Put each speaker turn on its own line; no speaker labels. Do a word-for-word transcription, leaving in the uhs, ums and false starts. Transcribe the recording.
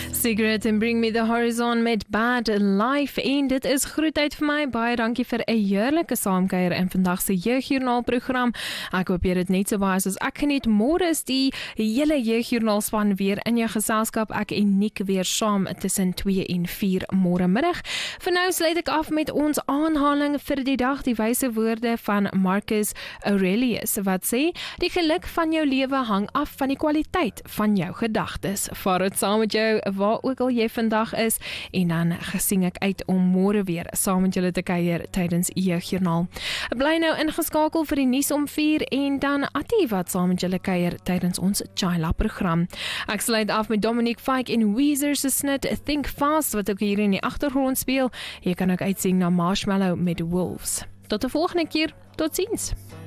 Sigrid en Bring Me The Horizon met Bad Life en dit is groetheid vir my, baie dankie vir 'n heerlike saamkuier in vandag se Jeugjoernaal program. Ek hoop jy het dit net so baie soos ek geniet. Môre is die hele Jeugjoernaal span weer in jou geselskap, ek en Nick weer saam tussen twee en vier môre middag. Vir nou sluit ek af met ons aanhaling vir die dag, die wyse woorde van Marcus Aurelius wat sê, die geluk van jou lewe hang af van die kwaliteit van jou gedagtes. Vaar dit saam met jou waar ook al jy vandag is en dan gesien ek uit om môre weer saam met julle te kuier tydens Jeugjoernaal. Bly nou ingeskakel vir die nuus om vier en dan Attie wat saam met julle kuier tydens ons Chila program. Ek sluit af met Dominic Fike en Weezer se snit Think Fast wat ook hier in die agtergrond speel. Jy kan ook uitsien na Marshmallow met Wolves. Tot die volgende keer, tot ziens.